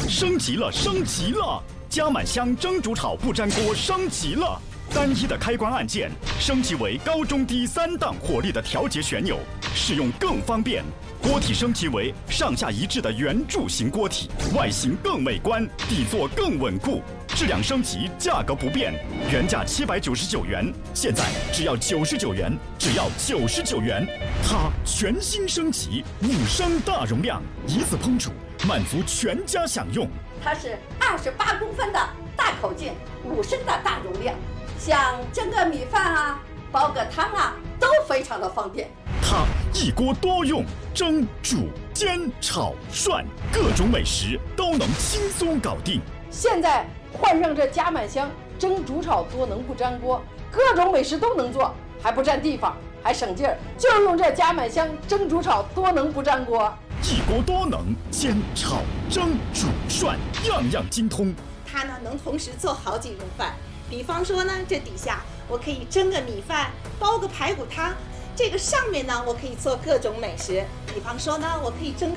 升级了，升级了！加满香蒸煮炒不粘锅升级了，单一的开关按键升级为高中低3档火力的调节旋钮，使用更方便。锅体升级为上下一致的圆柱形锅体，外形更美观，底座更稳固。质量升级，价格不变，原价799元，现在只要99元，只要99元。它全新升级，5升大容量，一次烹煮，满足全家享用。 它是28公分的大口径，5升的大容量，像蒸个米饭啊、煲个汤啊，都非常的方便。 它一锅多用，蒸、煮、煎、炒、涮，各种美食都能轻松搞定。 现在换上这加满香蒸煮炒多能不粘锅，各种美食都能做，还不占地方，还省劲儿。就用这加满香蒸煮炒多能不粘锅， 一锅多能，煎、炒、蒸、煮、涮，样样精通。 它呢能同时做好几种饭，比方说呢，这底下我可以蒸个米饭，煲个排骨汤。这个上面呢，我可以做各种美食，比方说呢，我可以蒸个